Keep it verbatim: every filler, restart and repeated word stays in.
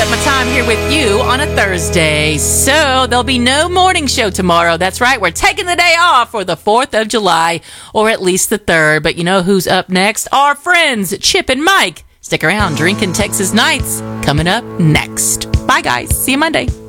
up my time here with you on a Thursday. So there'll be no morning show tomorrow. That's right. We're taking the day off for the fourth of July, or at least the third. But you know who's up next? Our friends, Chip and Mike. Stick around. Drinking Texas Nights coming up next. Bye, guys. See you Monday.